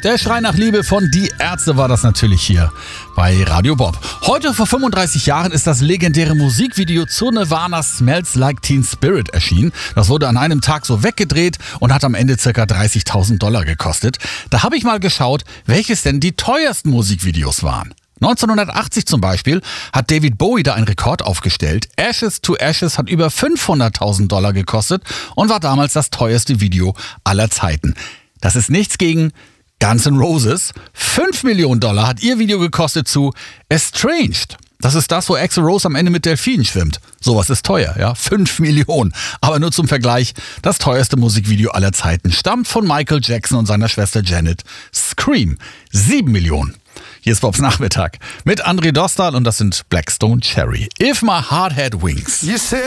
Der Schrei nach Liebe von Die Ärzte war das natürlich hier bei Radio Bob. Heute vor 35 Jahren ist das legendäre Musikvideo zu Nirvana Smells Like Teen Spirit erschienen. Das wurde an einem Tag so weggedreht und hat am Ende ca. $30.000 gekostet. Da habe ich mal geschaut, welches denn die teuersten Musikvideos waren. 1980 zum Beispiel hat David Bowie da einen Rekord aufgestellt. Ashes to Ashes hat über $500.000 gekostet und war damals das teuerste Video aller Zeiten. Das ist nichts gegen Guns N' Roses. $5 Millionen hat ihr Video gekostet zu Estranged. Das ist das, wo Axl Rose am Ende mit Delfinen schwimmt. Sowas ist teuer, ja? 5 Millionen. Aber nur zum Vergleich, das teuerste Musikvideo aller Zeiten stammt von Michael Jackson und seiner Schwester Janet. Scream, 7 Millionen. Hier ist Bobs Nachmittag mit André Dostal und das sind Black Stone Cherry. If My Heart Had Wings.